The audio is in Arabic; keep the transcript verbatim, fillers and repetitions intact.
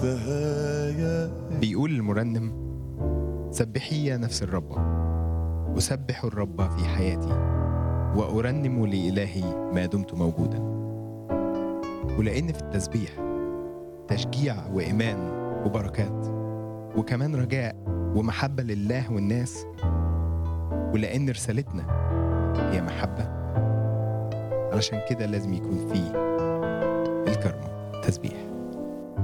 بيقول المرنم: سبحي يا نفس الرب، أسبح الرب في حياتي، وأرنم لإلهي ما دمت موجودا. ولأن في التسبيح تشجيع وإيمان وبركات، وكمان رجاء ومحبة لله والناس. ولأن رسالتنا هي محبة، علشان كده لازم يكون فيه الكرمة تسبيح.